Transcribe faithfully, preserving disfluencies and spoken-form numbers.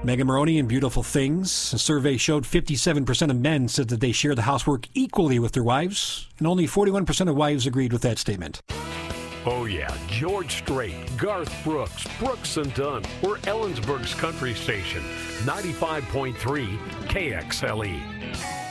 Megan Maroney in Beautiful Things. A survey showed fifty-seven percent of men said that they share the housework equally with their wives, and only forty-one percent of wives agreed with that statement. Oh yeah, George Strait, Garth Brooks, Brooks and Dunn. We're Ellensburg's country station, ninety-five point three K X L E.